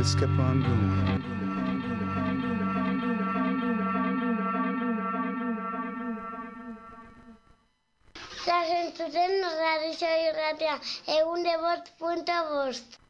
just kept on going. Zazentzuten Radio Irratia, 105.5.